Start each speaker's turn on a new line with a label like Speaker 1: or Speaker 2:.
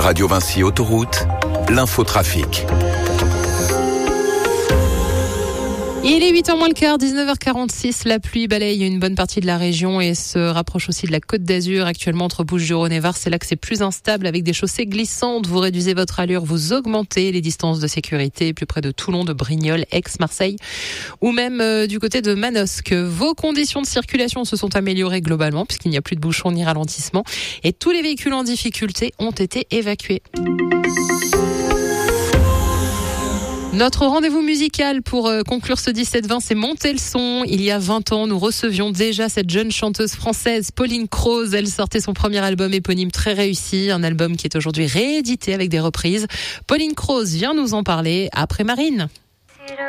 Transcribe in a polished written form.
Speaker 1: Radio Vinci Autoroute, l'infotrafic.
Speaker 2: Il est 8h moins le quart, 19h46. La pluie balaye une bonne partie de la région et se rapproche aussi de la Côte d'Azur. Actuellement, entre Bouches-du-Rhône et Var, c'est là que c'est plus instable avec des chaussées glissantes. Vous réduisez votre allure, vous augmentez les distances de sécurité plus près de Toulon, de Brignoles, Aix, Marseille ou même du côté de Manosque. Vos conditions de circulation se sont améliorées globalement puisqu'il n'y a plus de bouchons ni ralentissements et tous les véhicules en difficulté ont été évacués. Notre rendez-vous musical pour conclure ce 17-20, c'est Monter le son. Il y a 20 ans, nous recevions déjà cette jeune chanteuse française, Pauline Croze. Elle sortait son premier album éponyme très réussi, un album qui est aujourd'hui réédité avec des reprises. Pauline Croze vient nous en parler après Marine.